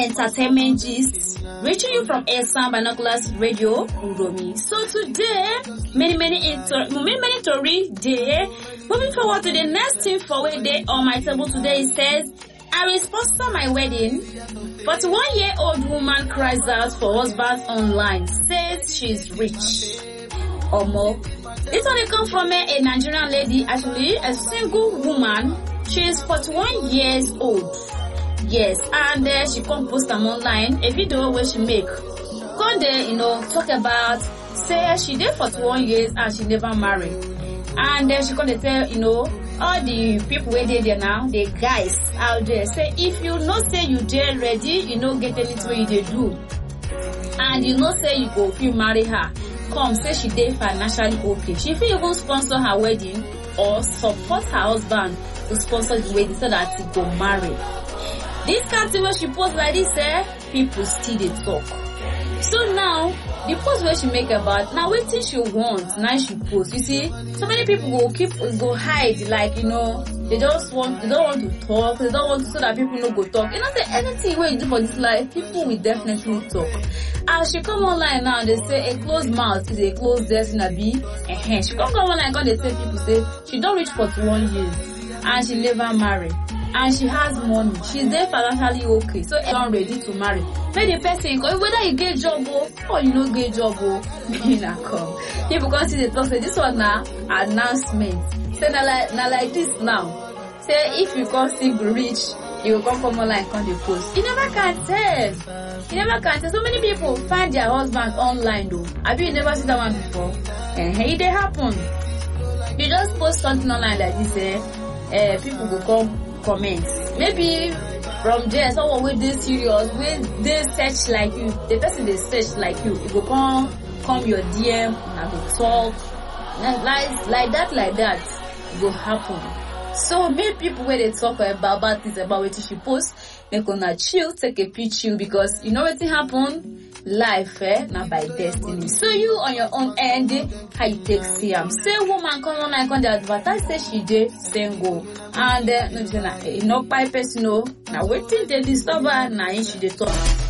entertainment gist, reaching you from Esan Binoculars Radio, Uromi. So today, many story day. Moving forward to the next thing for a day on my table today, it says, I will sponsor my wedding. But 1-year-old woman cries out for husband online, says she's rich. Or more. This one come from a Nigerian lady, actually a single woman. She is 41 years old. Yes, and she come post them online a video where she make. Come there, talk about say she did 41 years and she never married. And then she come to tell, all the people where they there now, the guys out there say if you know say you there ready, get anything you they do. And say you go if you marry her. Come say she dey financially okay. She fit even sponsor her wedding or support her husband to sponsor the wedding so that he go marry. This kind of thing where she post like this, people still dey talk. So now the post where she make about now wetin she want, now she post. You see, so many people go hide like they don't want to talk, they don't want to, so that people no go talk. Say anything where you do for this life, people will definitely talk. As she come online now, they say a closed mouth is a closed destiny. She come online and they say people say she don't reach 41 years and she never marry. And she has money. She's there financially okay. So everyone ready to marry. Make the person come, whether you get job or you no get job, you not come. People come see the talk, say this one now announcement. Say na like this now. Say if you come still be rich, you will come online and come the post. You never can tell. So many people find their husband online though. Have you never seen that one before? It dey happen. You just post something online like this, people will come comment. Maybe from there someone will be serious, will they search like you, the person they search like you, it will come your DM and will talk like that it will happen. So many people when they talk about this, about what she post, they gonna chill, take a picture, because what happen. Life, not by destiny. So you on your own end, how you take see am. Say woman come on and come advertise say she dey single, and no by person now waiting they discover now she dey talk.